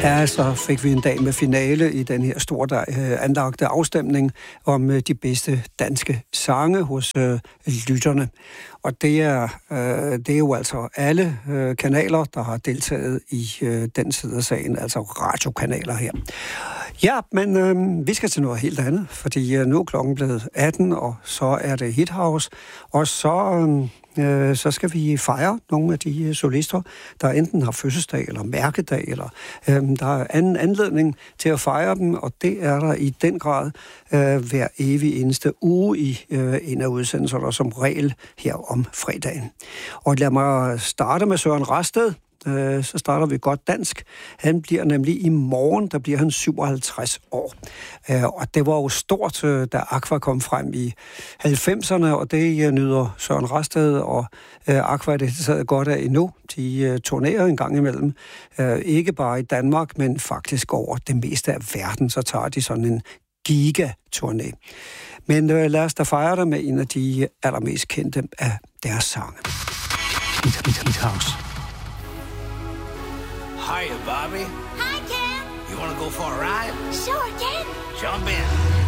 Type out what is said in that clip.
Ja, så fik vi en dag med finale i den her store anlagte afstemning om de bedste danske sange hos lytterne. Og det er jo altså alle kanaler, der har deltaget i den side af sagen, altså radiokanaler her. Ja, men vi skal til noget helt andet, fordi nu er klokken blevet 18, og så er det Hit House, og så skal vi fejre nogle af de solister, der enten har fødselsdag eller mærkedag, eller der er anden anledning til at fejre dem, og det er der i den grad hver evig eneste uge i en af udsendelserne, som regel her om fredagen. Og lad mig starte med Søren Rasted. Så starter vi godt dansk. Han bliver nemlig i morgen, der bliver han 57 år. Og det var jo stort, da Aqua kom frem i 90'erne, og det nyder Søren Rasted og Aqua det taget godt af endnu. De turnerer en gang imellem. Ikke bare i Danmark, men faktisk over det meste af verden, så tager de sådan en gigaturné. Men lad os da fejre det med en af de allermest kendte af deres sange. Hit House. Hiya, Bobby. Hi, Ken. You want to go for a ride? Sure, Ken. Jump in.